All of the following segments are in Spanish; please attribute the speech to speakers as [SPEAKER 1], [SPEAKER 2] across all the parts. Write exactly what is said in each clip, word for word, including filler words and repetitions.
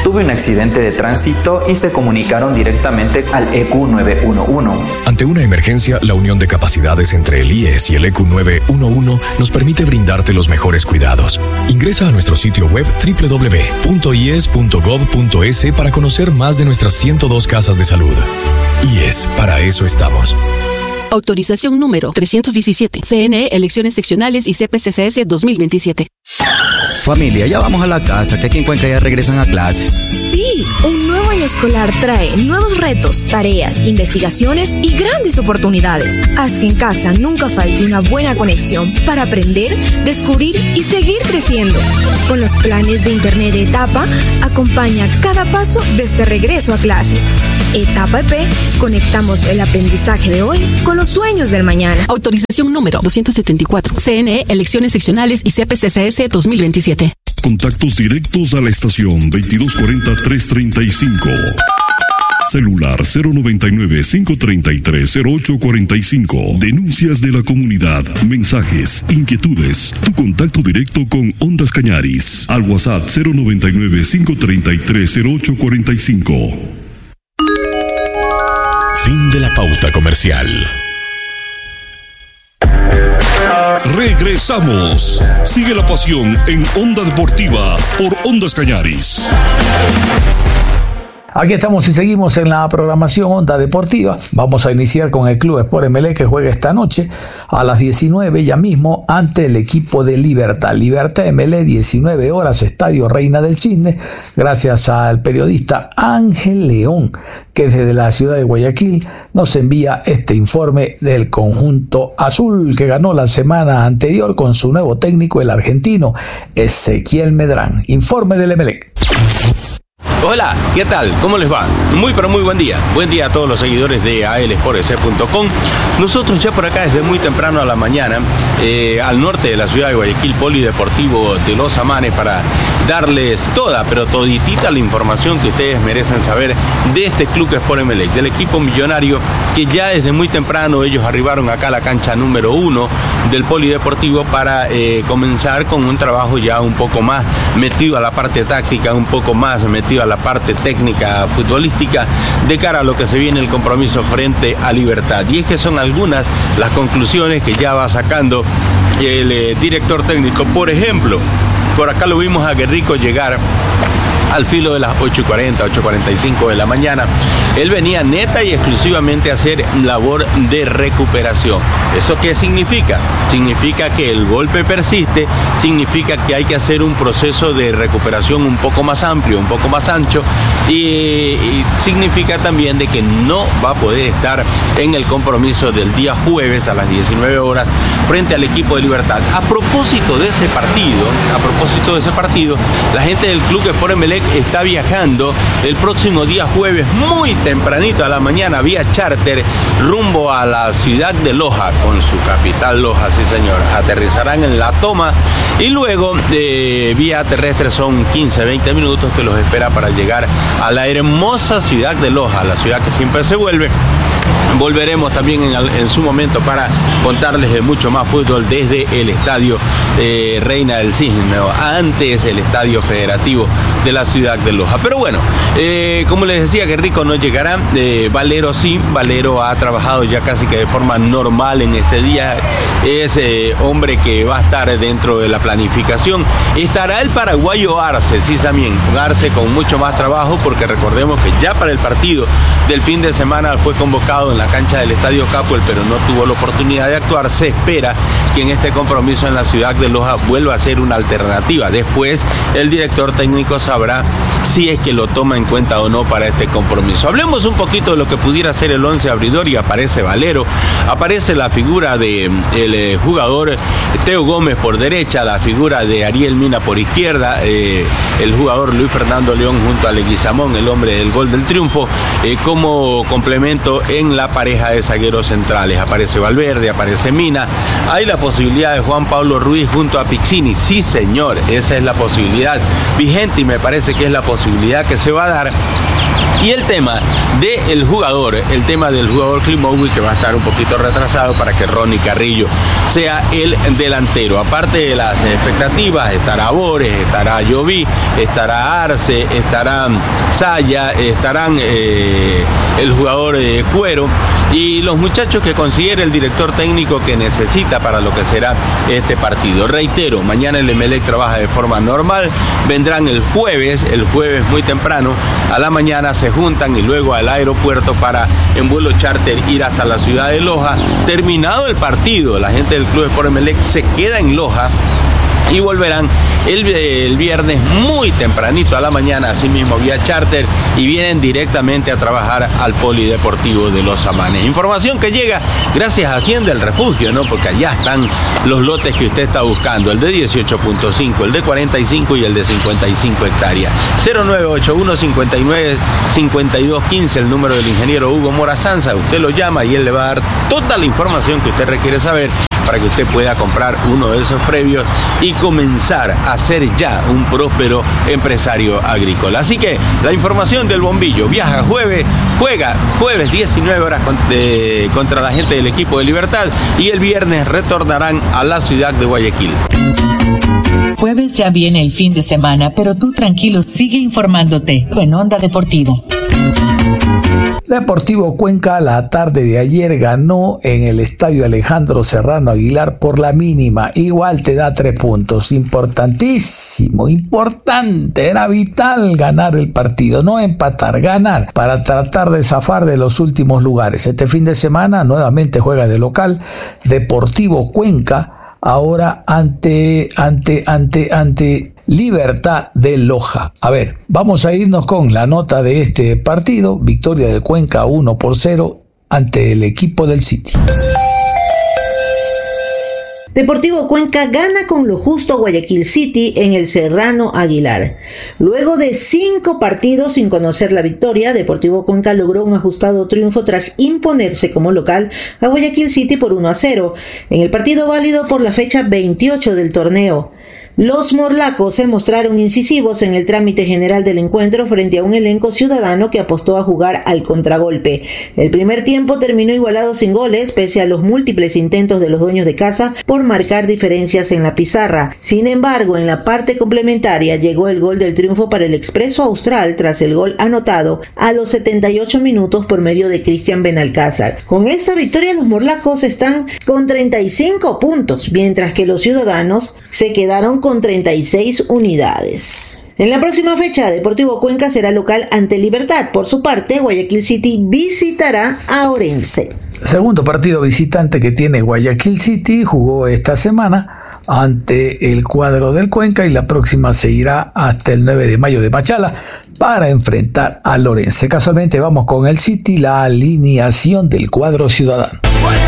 [SPEAKER 1] tuve un accidente de tránsito y se comunicaron directamente al E Q nueve uno uno.
[SPEAKER 2] Ante una emergencia, la unión de capacidades entre el I E S y el E Q nueve uno uno nos permite brindarte los mejores cuidados. Ingresa a nuestro sitio web doble u doble u doble u punto i e s punto gov punto es para conocer más de nuestras ciento dos casas de salud. I E S, para eso estamos.
[SPEAKER 3] Autorización número trescientos diecisiete. C N E, elecciones seccionales y C P C C S dos mil veintisiete.
[SPEAKER 4] Familia, ya vamos a la casa, que aquí en Cuenca ya regresan a clases.
[SPEAKER 5] Sí, un nuevo año escolar trae nuevos retos, tareas, investigaciones y grandes oportunidades. Haz que en casa nunca falte una buena conexión para aprender, descubrir y seguir creciendo. Con los planes de Internet de Etapa, acompaña cada paso de este regreso a clases. Etapa E P, conectamos el aprendizaje de hoy con los sueños del mañana.
[SPEAKER 3] Autorización número doscientos setenta y cuatro. C N E, elecciones seccionales y C P C C S dos mil veintisiete.
[SPEAKER 6] Contactos directos a la estación veintidós cuarenta, trescientos treinta y cinco. Celular cero noventa y nueve, cinco treinta y tres, cero ocho cuarenta y cinco. Denuncias de la comunidad, mensajes, inquietudes. Tu contacto directo con Ondas Cañaris. Al WhatsApp cero noventa y nueve, cinco treinta y tres, cero ocho cuarenta y cinco.
[SPEAKER 2] Fin de la pauta comercial.
[SPEAKER 6] Regresamos. Sigue la pasión en Onda Deportiva por Ondas Cañaris.
[SPEAKER 7] Aquí estamos y seguimos en la programación Onda Deportiva. Vamos a iniciar con el Club Sport M L E que juega esta noche a las diecinueve ya mismo ante el equipo de Libertad. Libertad M L E, diecinueve horas, Estadio Reina del Cisne, gracias al periodista Ángel León, que desde la ciudad de Guayaquil nos envía este informe del conjunto azul que ganó la semana anterior con su nuevo técnico, el argentino Ezequiel Medrán. Informe del Emelec.
[SPEAKER 8] Hola, ¿qué tal? ¿Cómo les va? Muy pero muy buen día. Buen día a todos los seguidores de A L Sport S punto com. Nosotros ya por acá desde muy temprano a la mañana, eh, al norte de la ciudad de Guayaquil, Polideportivo de Los Amanes, para darles toda, pero toditita la información que ustedes merecen saber de este Club Sport M L E, del equipo millonario, que ya desde muy temprano ellos arribaron acá a la cancha número uno del Polideportivo para eh, comenzar con un trabajo ya un poco más metido a la parte táctica, un poco más metido a la parte técnica futbolística de cara a lo que se viene el compromiso frente a Libertad. Y es que son algunas las conclusiones que ya va sacando el eh, director técnico. Por ejemplo, por acá lo vimos a Guerrico llegar al filo de las ocho y cuarenta, ocho y cuarenta y cinco de la mañana. Él venía neta y exclusivamente a hacer labor de recuperación. ¿Eso qué significa? Significa que el golpe persiste, significa que hay que hacer un proceso de recuperación un poco más amplio, un poco más ancho, y, y significa también de que no va a poder estar en el compromiso del día jueves a las diecinueve horas frente al equipo de Libertad. A propósito de ese partido, a propósito de ese partido, la gente del Club Sport M L E está viajando el próximo día jueves muy tempranito a la mañana vía charter rumbo a la ciudad de Loja, con su capital Loja, sí señor. Aterrizarán en La Toma y luego de vía terrestre son quince, veinte minutos que los espera para llegar a la hermosa ciudad de Loja, la ciudad que siempre se vuelve. Volveremos también en, en su momento para contarles de mucho más fútbol desde el estadio eh, Reina del Cisne, antes el estadio federativo de la ciudad de Loja. Pero bueno, eh, como les decía, Guerrico no llegará. eh, Valero sí, Valero ha trabajado ya casi que de forma normal en este día. Es eh, hombre que va a estar dentro de la planificación. Estará el paraguayo Arce, sí también, Arce con mucho más trabajo, porque recordemos que ya para el partido del fin de semana fue convocado en la cancha del Estadio Capuel, pero no tuvo la oportunidad de actuar. Se espera que en este compromiso en la ciudad de Loja vuelva a ser una alternativa. Después el director técnico sabrá si es que lo toma en cuenta o no para este compromiso. Hablemos un poquito de lo que pudiera ser el once abridor, y aparece Valero, aparece la figura de el eh, jugador Teo Gómez por derecha, la figura de Ariel Mina por izquierda, eh, el jugador Luis Fernando León junto a Leguizamón, el hombre del gol del triunfo, eh, como complemento en la la pareja de zagueros centrales. Aparece Valverde, aparece Mina. Hay la posibilidad de Juan Pablo Ruiz junto a Piccini. Sí, señor, esa es la posibilidad vigente y me parece que es la posibilidad que se va a dar. Y el tema del jugador, el tema del jugador Klimovic, que va a estar un poquito retrasado para que Ronnie Carrillo sea el delantero. Aparte de las expectativas, estará Bores, estará Lloví, estará Arce, estará Saya, estarán eh, el jugador eh, Cuero y los muchachos que considere el director técnico que necesita para lo que será este partido. Reitero, mañana el Emelec trabaja de forma normal, vendrán el jueves, el jueves muy temprano, a la mañana se juntan y luego al aeropuerto para en vuelo charter ir hasta la ciudad de Loja. Terminado el partido, la gente del Club Sport Emelec se queda en Loja y volverán el, el viernes muy tempranito a la mañana, así mismo vía charter, y vienen directamente a trabajar al Polideportivo de Los Amanes. Información que llega gracias a Hacienda El Refugio, ¿no? Porque allá están los lotes que usted está buscando, el de dieciocho punto cinco, el de cuarenta y cinco y el de cincuenta y cinco hectáreas. cero nueve ocho uno, cincuenta y nueve, cincuenta y dos quince, el número del ingeniero Hugo Morazanza. Usted lo llama y él le va a dar toda la información que usted requiere saber para que usted pueda comprar uno de esos previos y comenzar a ser ya un próspero empresario agrícola. Así que la información del Bombillo: viaja jueves, juega jueves diecinueve horas contra la gente del equipo de Libertad y el viernes retornarán a la ciudad de Guayaquil.
[SPEAKER 9] Jueves ya viene el fin de semana, pero tú tranquilo, sigue informándote en Onda Deportivo.
[SPEAKER 7] Deportivo Cuenca la tarde de ayer ganó en el estadio Alejandro Serrano Aguilar por la mínima. Igual te da tres puntos. Importantísimo, importante. Era vital ganar el partido, no empatar, ganar para tratar de zafar de los últimos lugares. Este fin de semana nuevamente juega de local Deportivo Cuenca, ahora ante, ante, ante, ante Libertad de Loja. A ver, vamos a irnos con la nota de este partido. Victoria del Cuenca uno por cero ante el equipo del City.
[SPEAKER 10] Deportivo Cuenca gana con lo justo a Guayaquil City en el Serrano Aguilar. Luego de cinco partidos sin conocer la victoria, Deportivo Cuenca logró un ajustado triunfo tras imponerse como local a Guayaquil City por uno a cero en el partido válido por la fecha veintiocho del torneo. Los morlacos se mostraron incisivos en el trámite general del encuentro frente a un elenco ciudadano que apostó a jugar al contragolpe. El primer tiempo terminó igualado sin goles, pese a los múltiples intentos de los dueños de casa por marcar diferencias en la pizarra. Sin embargo, en la parte complementaria llegó el gol del triunfo para el Expreso Austral tras el gol anotado a los setenta y ocho minutos por medio de Cristian Benalcázar. Con esta victoria los morlacos están con treinta y cinco puntos, mientras que los ciudadanos se quedaron con con treinta y seis unidades. En la próxima fecha, Deportivo Cuenca será local ante Libertad. Por su parte, Guayaquil City visitará a Orense.
[SPEAKER 7] Segundo partido visitante que tiene Guayaquil City, jugó esta semana ante el cuadro del Cuenca y la próxima se irá hasta el nueve de mayo de Machala para enfrentar a Orense. Casualmente vamos con el City, la alineación del cuadro ciudadano.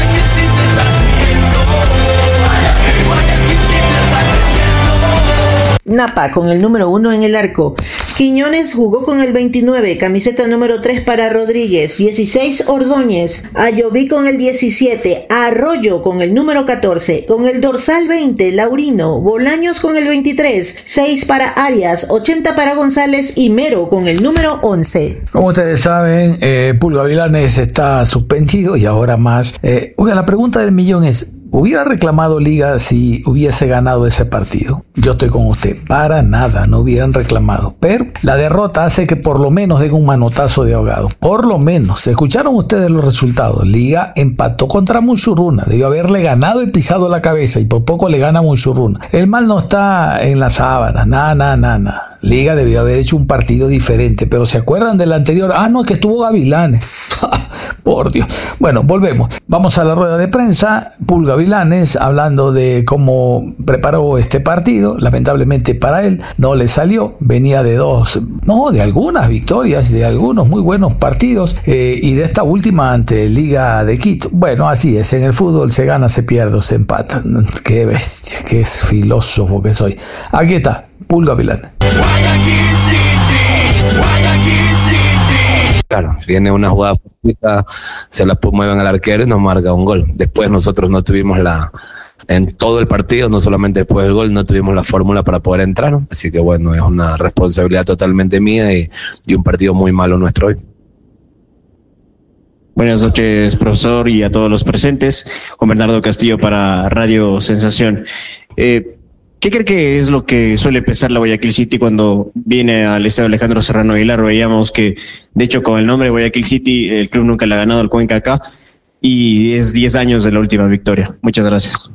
[SPEAKER 10] Napa con el número uno en el arco. Quiñones jugó con el veintinueve, camiseta número tres para Rodríguez, dieciséis Ordóñez, Ayoví con el diecisiete, Arroyo con el número catorce, con el dorsal veinte, Laurino, Bolaños con el veintitrés, seis para Arias, ochenta para González y Mero con el número once.
[SPEAKER 7] Como ustedes saben, eh, Pulga Vilanes está suspendido y ahora más. Eh, oiga, la pregunta del millón es, ¿hubiera reclamado Liga si hubiese ganado ese partido? Yo estoy con usted, para nada, no hubieran reclamado. Pero la derrota hace que por lo menos den un manotazo de ahogado. Por lo menos, ¿escucharon ustedes los resultados? Liga empató contra Muchurruna, debió haberle ganado y pisado la cabeza y por poco le gana Muchurruna. El mal no está en las sábanas, nada, nada, nada. Liga debió haber hecho un partido diferente, pero ¿se acuerdan del anterior? Ah, no, que estuvo Gavilanes. Por Dios. Bueno, volvemos. Vamos a la rueda de prensa. Pulga Vilanes hablando de cómo preparó este partido. Lamentablemente para él no le salió. Venía de dos, no, de algunas victorias, de algunos muy buenos partidos eh, y de esta última ante Liga de Quito. Bueno, así es. En el fútbol se gana, se pierde, se empata. Qué bestia, qué filósofo que soy. Aquí está, Pulga Vilanes.
[SPEAKER 11] Guayaquil City, Guayaquil City. claro, si viene una jugada fortuita, se la mueven al arquero y nos marca un gol. Después nosotros no tuvimos la, en todo el partido, no solamente después del gol, no tuvimos la fórmula para poder entrar, así que bueno, es una responsabilidad totalmente mía y, y un partido muy malo nuestro hoy.
[SPEAKER 12] Buenas noches, profesor, y a todos los presentes. Juan Bernardo Castillo para Radio Sensación. Eh, ¿Qué cree que es lo que suele pesar la Guayaquil City cuando viene al estadio Alejandro Serrano Aguilar? Veíamos que, de hecho, con el nombre de Guayaquil City, el club nunca le ha ganado al Cuenca acá y es diez años de la última victoria. Muchas gracias.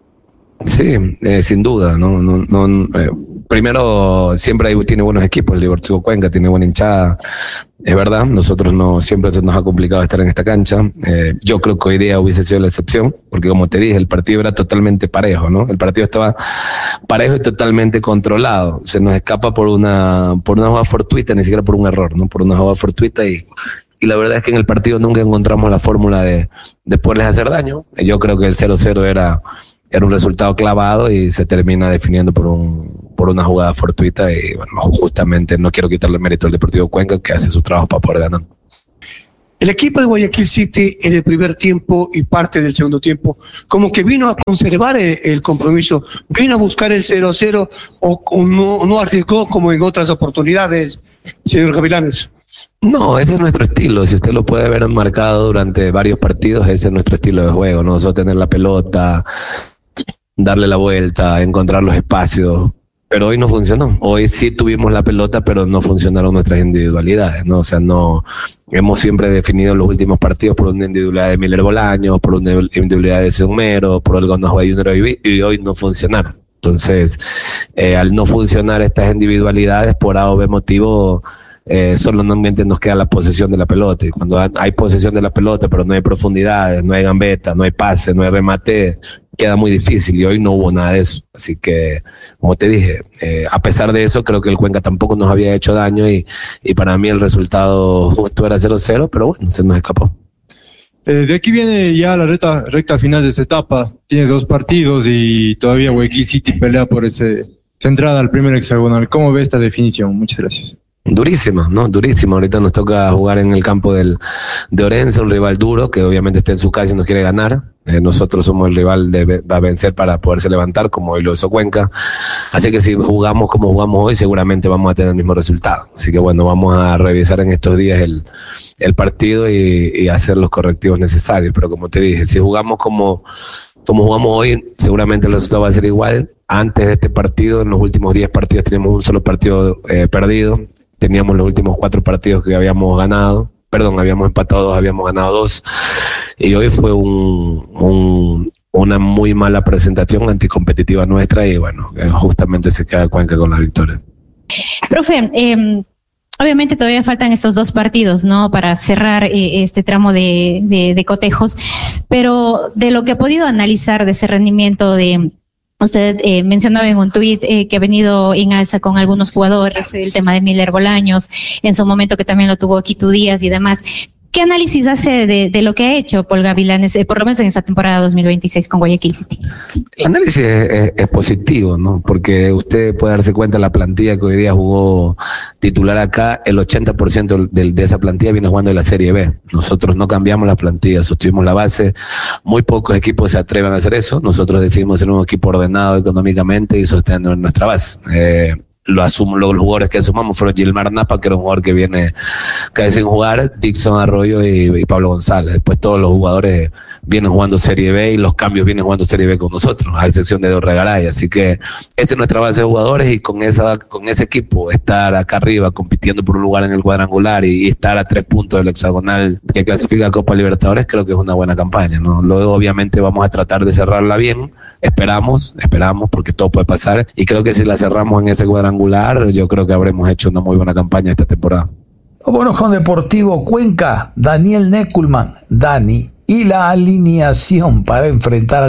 [SPEAKER 11] Sí, eh, sin duda, ¿no? no, no eh, primero, siempre hay, tiene buenos equipos, el Deportivo Cuenca tiene buena hinchada, es verdad, nosotros no, siempre se nos ha complicado estar en esta cancha, eh, yo creo que hoy día hubiese sido la excepción, porque como te dije, el partido era totalmente parejo, ¿no? El partido estaba parejo y totalmente controlado, se nos escapa por una, por una jugada fortuita, ni siquiera por un error, ¿no? Por una jugada fortuita y... Y la verdad es que en el partido nunca encontramos la fórmula de, de poderles hacer daño. Yo creo que el cero cero era, era un resultado clavado y se termina definiendo por un por una jugada fortuita. Y bueno, justamente no quiero quitarle mérito al Deportivo Cuenca, que hace su trabajo para poder ganar.
[SPEAKER 13] El equipo de Guayaquil City en el primer tiempo y parte del segundo tiempo, como que vino a conservar el, el compromiso, vino a buscar el cero cero o, o no, no arriesgó como en otras oportunidades, señor Gavilanes.
[SPEAKER 11] No, ese es nuestro estilo. Si usted lo puede ver marcado durante varios partidos, ese es nuestro estilo de juego, ¿no? Sostener la pelota, darle la vuelta, encontrar los espacios. Pero hoy no funcionó. Hoy sí tuvimos la pelota, pero no funcionaron nuestras individualidades, ¿no? O sea, no hemos siempre definido los últimos partidos por una individualidad de Miller Bolaños, por una individualidad de Seumero, por algo no juega Junior y, y hoy no funcionaron. Entonces, eh, al no funcionar estas individualidades, por A o B motivo, Eh, solamente nos queda la posesión de la pelota, y cuando hay posesión de la pelota pero no hay profundidades, no hay gambeta, no hay pase, no hay remate, queda muy difícil y hoy no hubo nada de eso, así que como te dije, eh, a pesar de eso creo que el Cuenca tampoco nos había hecho daño y, y para mí el resultado justo era cero cero, pero bueno, se nos escapó.
[SPEAKER 14] Eh, de aquí viene ya la recta, recta final de esta etapa, tiene dos partidos y todavía Guayaquil City pelea por ese, esa entrada al primer hexagonal. ¿Cómo ve esta definición? Muchas gracias. Durísima, ¿no? Durísima. Ahorita nos toca jugar en el campo del, de Orense, un rival duro que obviamente está en su casa y nos quiere ganar. Eh, nosotros somos el rival de, a vencer para poderse levantar, como hoy lo hizo Cuenca. Así que si jugamos como jugamos hoy, seguramente vamos a tener el mismo resultado. Así que bueno, vamos a revisar en estos días el, el partido y, y hacer los correctivos necesarios. Pero como te dije, si jugamos como, como jugamos hoy, seguramente el resultado va a ser igual. Antes de este partido, en los últimos diez partidos tenemos un solo partido eh, perdido. Teníamos los últimos cuatro partidos que habíamos ganado, perdón, habíamos empatado dos, habíamos ganado dos, y hoy fue un, un, una muy mala presentación anticompetitiva nuestra y bueno, justamente se queda Cuenca con la victoria.
[SPEAKER 15] Profe, eh, obviamente todavía faltan estos dos partidos, ¿no? Para cerrar eh, este tramo de, de, de cotejos, pero de lo que he podido analizar de ese rendimiento de... Usted eh, mencionaba en un tuit eh, que ha venido en alza con algunos jugadores, el tema de Miller Bolaños, en su momento que también lo tuvo Quito Díaz y demás. ¿Qué análisis hace de, de lo que ha hecho Paul Gavilanes, eh, por lo menos en esta temporada dos mil veintiséis con Guayaquil City?
[SPEAKER 11] El análisis es, es, es positivo, ¿no? Porque usted puede darse cuenta de la plantilla que hoy día jugó titular acá, el ochenta por ciento de, de esa plantilla viene jugando en la Serie B. Nosotros no cambiamos la plantilla, sostuvimos la base. Muy pocos equipos se atreven a hacer eso. Nosotros decidimos ser un equipo ordenado económicamente y sosteniendo nuestra base. Eh, Lo asumo, los jugadores que asumamos fueron Gilmar Napa, que era un jugador que viene casi sin jugar, Dixon Arroyo y, y Pablo González. Después todos los jugadores vienen jugando Serie B y los cambios vienen jugando Serie B con nosotros, a excepción de Dorregaray. Así que esa es nuestra base de jugadores y con esa con ese equipo estar acá arriba compitiendo por un lugar en el cuadrangular y, y estar a tres puntos del hexagonal que clasifica a Copa Libertadores, creo que es una buena campaña, ¿no? Luego obviamente vamos a tratar de cerrarla bien, esperamos, esperamos porque todo puede pasar y creo que si la cerramos en ese cuadrangular, yo creo que habremos hecho una muy buena campaña esta temporada.
[SPEAKER 7] Bueno, con Deportivo Cuenca, Daniel Neckelman, Dani, y la alineación para enfrentar